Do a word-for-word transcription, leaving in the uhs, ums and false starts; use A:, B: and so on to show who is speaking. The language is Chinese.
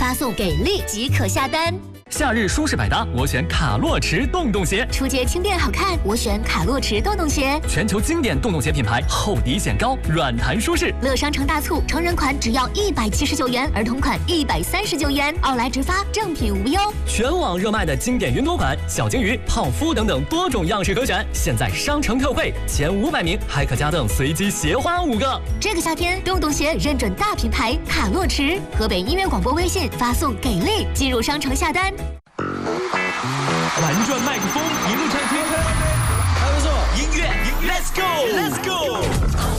A: 发送给力即可下单。
B: 夏日舒适百搭，我选卡洛驰洞洞鞋。
A: 出街轻便好看，我选卡洛驰洞洞鞋。
B: 全球经典洞洞鞋品牌，厚底显高，软弹舒适。
A: 乐商城大促，成人款只要一百七十九元，儿童款一百三十九元，奥莱直发，正品无忧。
B: 全网热卖的经典云朵款、小金鱼、泡芙等等多种样式可选，现在商城特惠，前五百名还可加赠随机鞋花五个。
A: 这个夏天，洞洞鞋认准大品牌卡洛驰，河北音乐广播微信发送给力，进入商城下单。
C: 玩转麦克风，一路畅听，还不错，音乐 ，Let's go，Let's go。